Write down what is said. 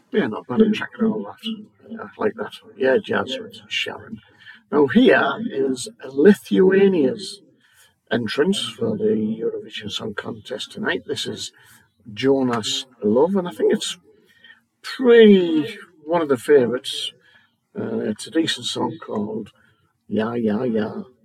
Yeah, not bad at track at all, that. Yeah, I like that. Yeah, jazz with Sharon. Now, here is Lithuania's entrance for the Eurovision Song Contest tonight. This is Jonas Love, and I think it's pretty one of the favourites. It's a decent song called Ya Ya Ya.